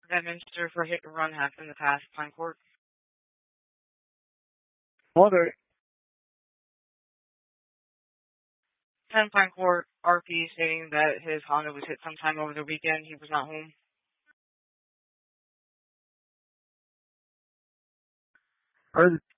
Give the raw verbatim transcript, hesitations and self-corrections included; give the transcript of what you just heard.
Administered for hit and run have in the past, Pine Court. Mother. ten Pine Court, R P stating that his Honda was hit sometime over the weekend. He was not home. Are the